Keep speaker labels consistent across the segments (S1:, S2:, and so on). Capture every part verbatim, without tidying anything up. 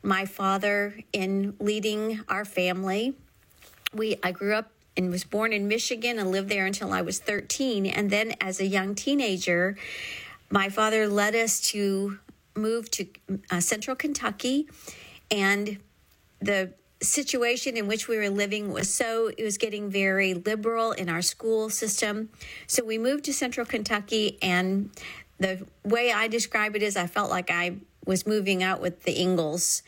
S1: my father in leading our family. We I grew up and was born in Michigan and lived there until I was thirteen. And then as a young teenager, my father led us to move to uh, Central Kentucky, and the situation in which we were living was so, it was getting very liberal in our school system. So we moved to Central Kentucky, and the way I describe it is I felt like I was moving out with the Ingalls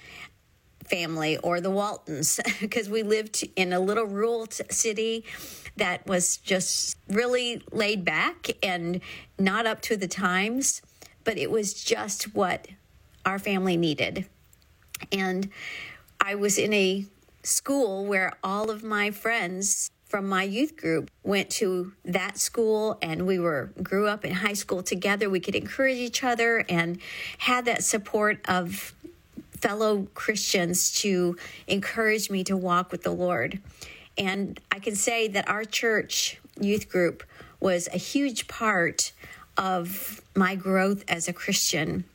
S1: family or the Waltons, because we lived in a little rural t- city that was just really laid back and not up to the times, but it was just what our family needed. And I was in a school where all of my friends from my youth group went to that school, and we were grew up in high school together. We could encourage each other and had that support of fellow Christians to encourage me to walk with the Lord. And I can say that our church youth group was a huge part of my growth as a Christian.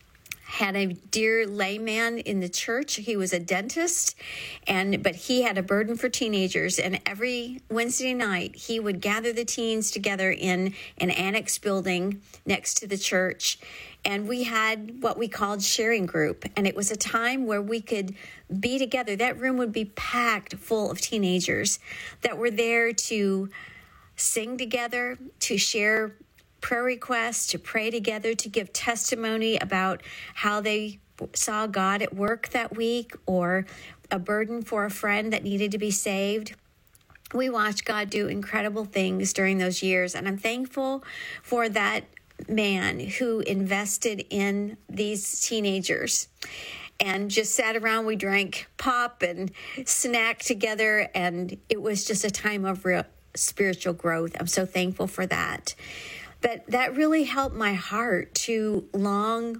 S1: Had a dear layman in the church. He was a dentist, and but he had a burden for teenagers. And every Wednesday night, he would gather the teens together in an annex building next to the church. And we had what we called sharing group. And it was a time where we could be together. That room would be packed full of teenagers that were there to sing together, to share prayer requests, to pray together, to give testimony about how they saw God at work that week, or a burden for a friend that needed to be saved. We watched God do incredible things during those years, and I'm thankful for that man who invested in these teenagers and just sat around. We drank pop and snacked together, and it was just a time of real spiritual growth. I'm so thankful for that. But that really helped my heart to long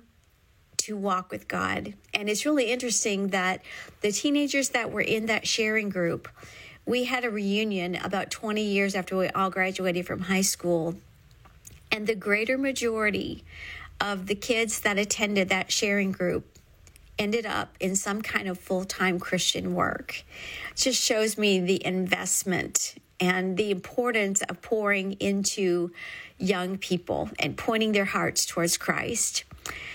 S1: to walk with God. And it's really interesting that the teenagers that were in that sharing group, we had a reunion about twenty years after we all graduated from high school. And the greater majority of the kids that attended that sharing group ended up in some kind of full-time Christian work. It just shows me the investment and the importance of pouring into young people and pointing their hearts towards Christ.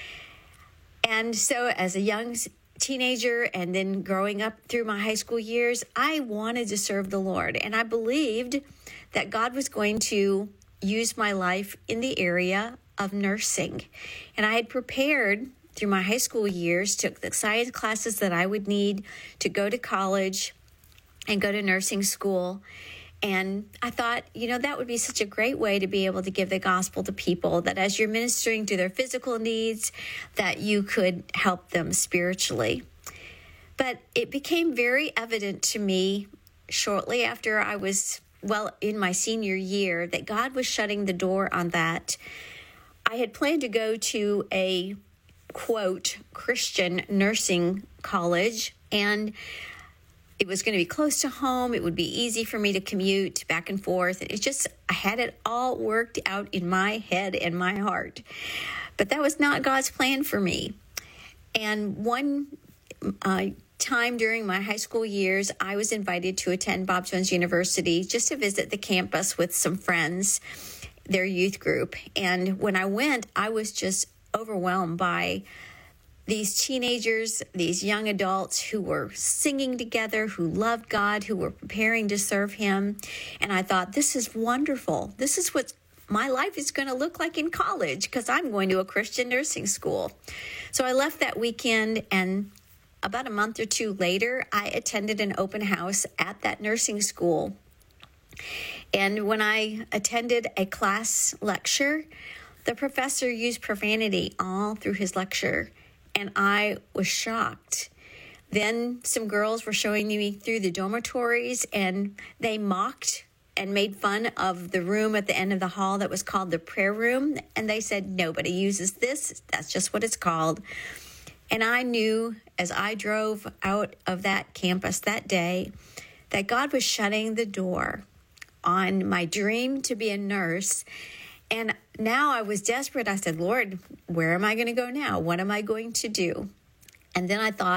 S1: And so as a young teenager and then growing up through my high school years, I wanted to serve the Lord. And I believed that God was going to use my life in the area of nursing. And I had prepared through my high school years, took the science classes that I would need to go to college and go to nursing school. And I thought, you know, that would be such a great way to be able to give the gospel to people, that as you're ministering to their physical needs, that you could help them spiritually. But it became very evident to me shortly after I was, well, in my senior year, that God was shutting the door on that. I had planned to go to a, quote, Christian nursing college, and it was going to be close to home. It would be easy for me to commute back and forth. It just, I had it all worked out in my head and my heart. But that was not God's plan for me. And one uh, time during my high school years, I was invited to attend Bob Jones University just to visit the campus with some friends, their youth group. And when I went, I was just overwhelmed by these teenagers, these young adults who were singing together, who loved God, who were preparing to serve Him. And I thought, this is wonderful. This is what my life is going to look like in college, because I'm going to a Christian nursing school. So I left that weekend, and about a month or two later, I attended an open house at that nursing school. And when I attended a class lecture, the professor used profanity all through his lecture. And I was shocked. Then some girls were showing me through the dormitories, and they mocked and made fun of the room at the end of the hall that was called the prayer room. And they said, nobody uses this. That's just what it's called. And I knew as I drove out of that campus that day that God was shutting the door on my dream to be a nurse. And now I was desperate. I said, Lord, where am I going to go now? What am I going to do? And then I thought,